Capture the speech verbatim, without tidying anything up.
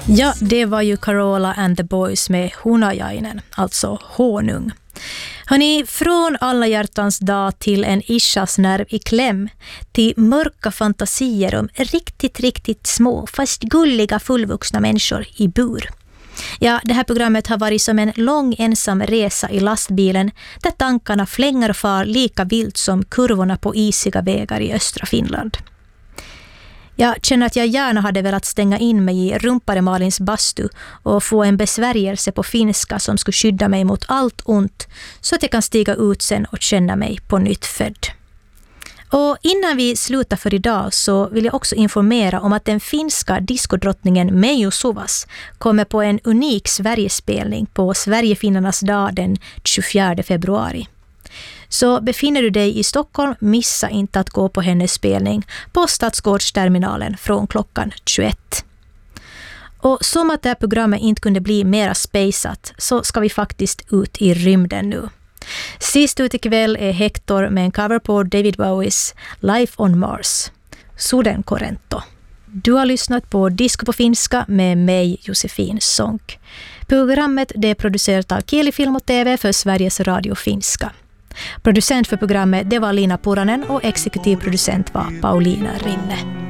Ja, det var ju Carola and the Boys med Hunajainen, alltså honung. Hörrni, från alla hjärtans dag till en ishas nerv i kläm, till mörka fantasier om riktigt, riktigt små, fast gulliga fullvuxna människor i bur. Ja, det här programmet har varit som en lång ensam resa i lastbilen där tankarna flänger och far lika vilt som kurvorna på isiga vägar i östra Finland. Jag känner att jag gärna hade velat stänga in mig i Rumpare Malins bastu och få en besvärjelse på finska som skulle skydda mig mot allt ont så att jag kan stiga ut sen och känna mig på nytt född. Och innan vi slutar för idag så vill jag också informera om att den finska diskodrottningen Meijo Suvas kommer på en unik Sverigespelning på Sverigefinnarnas dag den tjugofjärde februari. Så befinner du dig i Stockholm, missa inte att gå på hennes spelning på Stadsgårdsterminalen från klockan tjugoett. Och som att det här programmet inte kunde bli mera spejsat så ska vi faktiskt ut i rymden nu. Sist ut ikväll är Hector med en cover på David Bowies Life on Mars. Suden Corrento. Du har lyssnat på Disco på finska med mig, Josefin Sonck. Programmet det är producerat av Kieli Film och T V för Sveriges Radio Finska. Producent för programmet det var Lina Puranen och exekutiv producent var Paulina Rinne.